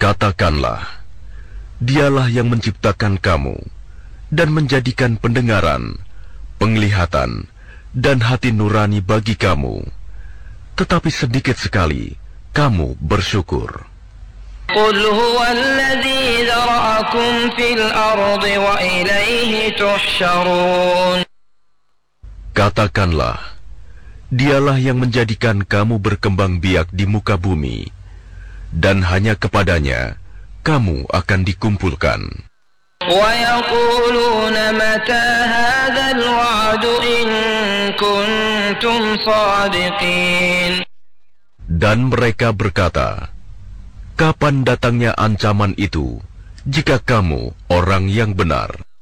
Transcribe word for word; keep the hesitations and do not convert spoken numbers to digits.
Katakanlah, Dialah yang menciptakan kamu dan menjadikan pendengaran, penglihatan, dan hati nurani bagi kamu. Tetapi sedikit sekali kamu bersyukur. Qul huwallazi zara'akum fil ardi wa ilaihi tuhsyarun. Katakanlah, Dialah yang menjadikan kamu berkembang biak di muka bumi, dan hanya kepadanya kamu akan dikumpulkan. Wa yaquluna mata hadzal wa'du in kuntum shadiqin. Dan mereka berkata, kapan datangnya ancaman itu, jika kamu orang yang benar?